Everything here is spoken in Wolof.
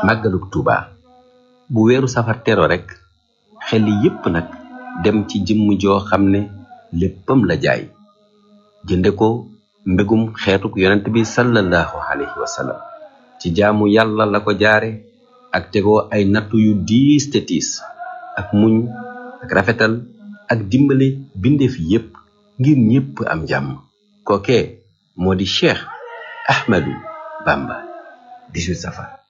màggalug Tuuba bu weeru safar tero rek xel yépp nag dem ci jëmm joo xam ne léppam la jaay jënde ko mbégum xeetuk yonent bi sallallahu alayhi wa sallam ci jaamu yàlla la ko jaare ak tegoo ay nattu yu diis te tiis ak muñ ak rafetal ak dimbale bindeef yépp ngir ñépp am jàmm kookee moo di Cheikh Ahmadou Bamba 18 safar